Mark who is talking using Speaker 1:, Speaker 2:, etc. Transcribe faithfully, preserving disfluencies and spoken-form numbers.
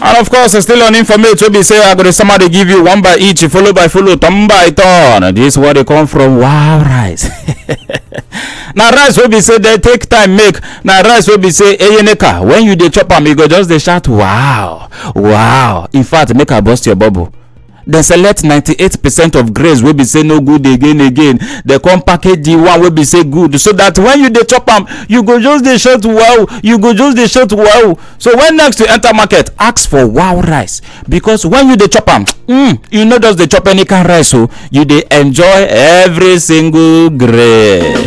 Speaker 1: And of course, still on informate, we be say I go somebody give you one by each, follow by follow, turn by turn. This is where they come from. Wow, rice. Now rice will be say they take time make. Now rice will be say eyeneka. When you dey chop am, you go just dey shout wow, wow. In fact, make I bust your bubble. They select ninety-eight percent of grades wey be say no good again again. They come package the one wey be say good, so that when you dey chop am, you go just dey shout wow, you go just dey shout wow. So when next you enter market, ask for wow rice, because when you dey chop am, mm, you no just dey chop any kind rice, so you dey enjoy every single grade.